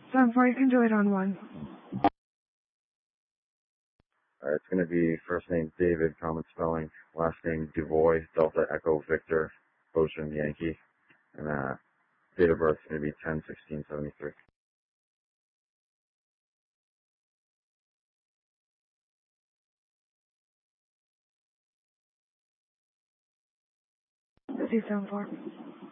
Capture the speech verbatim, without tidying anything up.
seven four, you can do it on one. Uh, it's going to be first name David, common spelling, last name Duvoy, Delta Echo Victor, Ocean Yankee, and uh, date of birth is going to be ten sixteen seventy-three. C seven four.